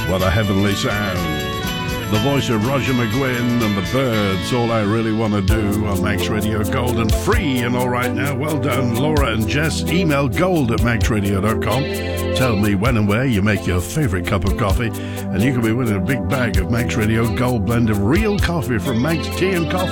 What a heavenly sound. The voice of Roger McGuinn and the Birds, All I Really Want to Do on Max Radio Gold, and free and all right now. Well done, Laura and Jess. Email gold@maxradio.com. Tell me when and where you make your favourite cup of coffee, and you can be winning a big bag of Max Radio Gold blend of real coffee from Max Tea and Coffee.